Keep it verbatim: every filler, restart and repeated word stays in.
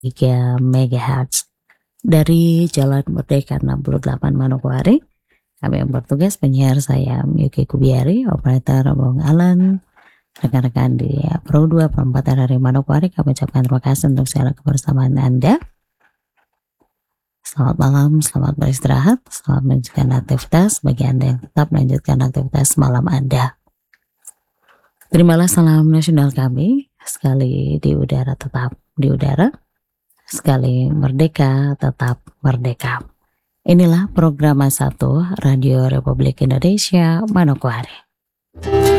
tiga megahertz dari Jalan Merdeka enam puluh delapan Manokwari. Kami yang bertugas penyiar saya Yuki Kubiari, operator Bung Alan, rekan-rekan di Pro dua Perempat R R I Manokwari. Kami ucapkan terima kasih untuk segala kebersamaan Anda. Selamat malam, selamat beristirahat, selamat melanjutkan aktivitas bagi Anda yang tetap melanjutkan aktivitas malam Anda. Terimalah salam nasional kami, sekali di udara tetap di udara, sekali merdeka tetap merdeka. Inilah program satu Radio Republik Indonesia Manokwari.